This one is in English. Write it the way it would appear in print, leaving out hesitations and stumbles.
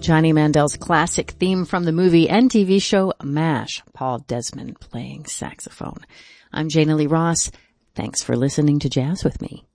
Johnny Mandel's classic theme from the movie and TV show MASH, Paul Desmond playing saxophone. I'm Jana Lee Ross. Thanks for listening to Jazz with me.